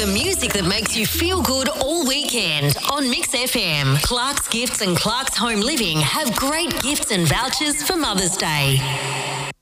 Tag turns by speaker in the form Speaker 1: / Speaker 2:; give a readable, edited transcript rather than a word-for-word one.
Speaker 1: music that makes you feel good all weekend on Mix FM. Clark's Gifts and Clark's Home Living have great gifts and vouchers for Mother's Day.